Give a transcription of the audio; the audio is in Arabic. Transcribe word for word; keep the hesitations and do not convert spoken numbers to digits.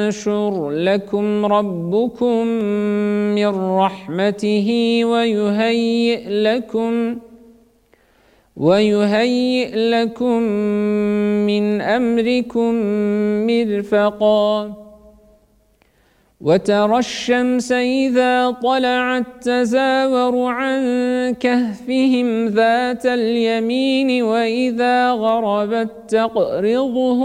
ينشر لكم ربكم من رحمته ويهيئ لكم ويهيئ لكم من أمركم مرفقا وترى الشمس إذا طلعت تزاور عن كهفهم ذات اليمين وإذا غربت تقرضهم